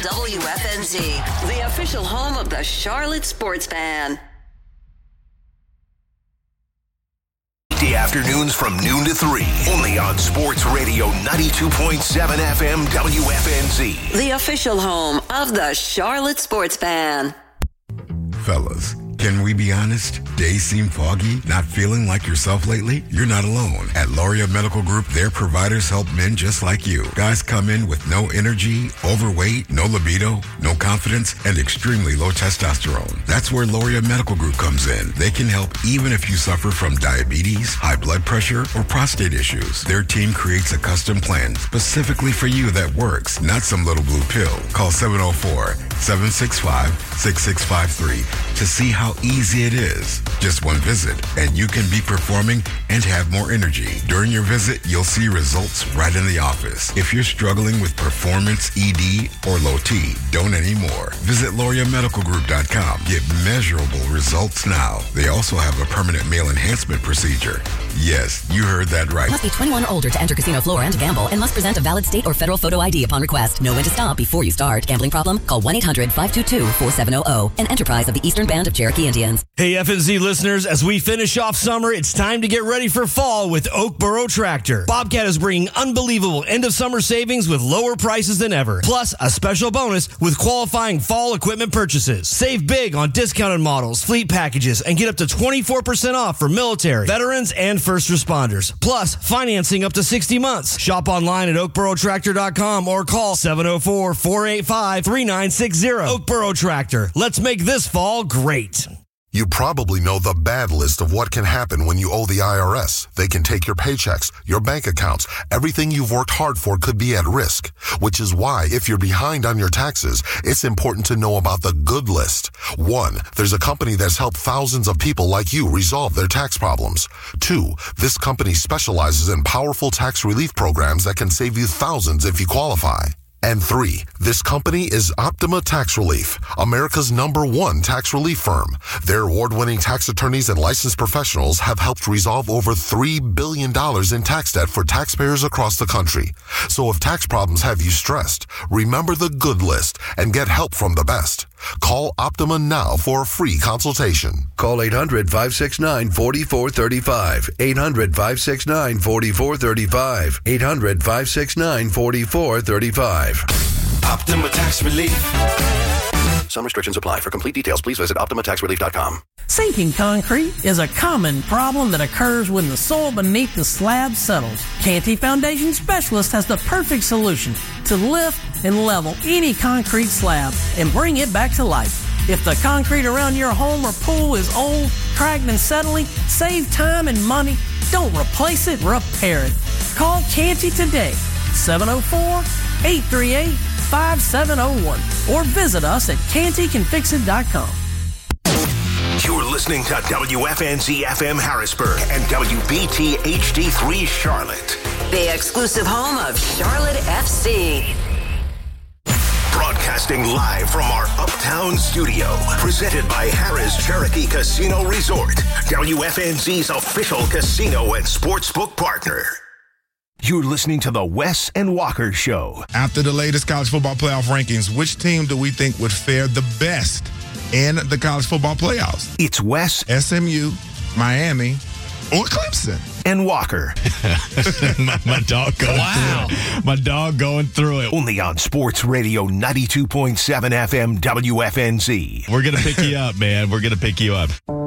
WFNZ, the official home of the Charlotte Sports Fan. Weekday afternoons from noon to 3, only on Sports Radio 92.7 FM WFNZ. The official home of the Charlotte Sports Fan. Fellas, can we be honest? Days seem foggy? Not feeling like yourself lately? You're not alone. At Lauria Medical Group, their providers help men just like you. Guys come in with no energy, overweight, no libido, no confidence, and extremely low testosterone. That's where Lauria Medical Group comes in. They can help even if you suffer from diabetes, high blood pressure, or prostate issues. Their team creates a custom plan specifically for you that works, not some little blue pill. Call 704-765-6653 to see how easy it is. Just one visit, and you can be performing and have more energy. During your visit, you'll see results right in the office. If you're struggling with performance, ED, or low T, don't anymore. Visit LauriaMedicalGroup.com. Get measurable results now. They also have a permanent male enhancement procedure. Yes, you heard that right. Must be 21 or older to enter casino floor and to gamble, and must present a valid state or federal photo ID upon request. Know when to stop before you start. Gambling problem? Call 1-800-522-4700. An enterprise of the Eastern Band of Cherokee Indians. Hey, FNZ listeners, as we finish off summer, it's time to get ready for fall with Oakboro Tractor. Bobcat is bringing unbelievable end-of-summer savings with lower prices than ever, plus a special bonus with qualifying fall equipment purchases. Save big on discounted models, fleet packages, and get up to 24% off for military, veterans, and first responders. Plus, financing up to 60 months. Shop online at oakborotractor.com or call 704-485-3960. Oakboro Tractor. Let's make this fall great. You probably know the bad list of what can happen when you owe the IRS. They can take your paychecks, your bank accounts. Everything you've worked hard for could be at risk, which is why if you're behind on your taxes, it's important to know about the good list. 1, there's a company that's helped thousands of people like you resolve their tax problems. 2, this company specializes in powerful tax relief programs that can save you thousands if you qualify. And 3, this company is Optima Tax Relief, America's #1 tax relief firm. Their award-winning tax attorneys and licensed professionals have helped resolve over $3 billion in tax debt for taxpayers across the country. So if tax problems have you stressed, remember the good list and get help from the best. Call Optima now for a free consultation. Call 800-569-4435. 800-569-4435. 800-569-4435. Optima Tax Relief. Some restrictions apply. For complete details, please visit OptimaTaxRelief.com. Sinking concrete is a common problem that occurs when the soil beneath the slab settles. Canty Foundation Specialist has the perfect solution to lift and level any concrete slab and bring it back to life. If the concrete around your home or pool is old, cracked, and settling, save time and money. Don't replace it, repair it. Call Canty today, 704-838-5701, or visit us at cantycanfixit.com. You're listening to WFNZ FM Harrisburg and WBT HD3 Charlotte. The exclusive home of Charlotte FC. Broadcasting live from our Uptown studio. Presented by Harrah's Cherokee Casino Resort. WFNZ's official casino and sportsbook partner. You're listening to the Wes and Walker Show. After the latest college football playoff rankings, which team do we think would fare the best in the college football playoffs? It's Wes, SMU, Miami, or Clemson. And Walker. my dog going through it. My dog going through it. Only on Sports Radio 92.7 FM WFNZ. We're going to pick you up, man. We're going to pick you up.